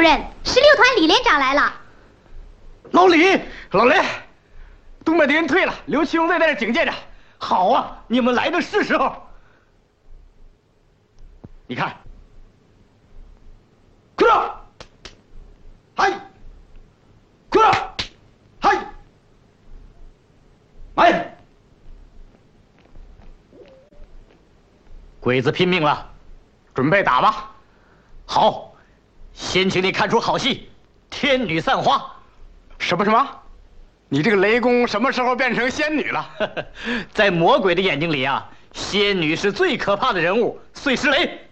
人，16团李连长来了。 老李，老雷，东北敌人退了，刘奇荣在这警戒着。好啊，你们来的是时候。你看，快点，嗨，快点，嗨，来，鬼子拼命了，准备打吧。好，先请你看出好戏，天女散花。什么？你这个雷公什么时候变成仙女了？在魔鬼的眼睛里啊，仙女是最可怕的人物，碎石雷。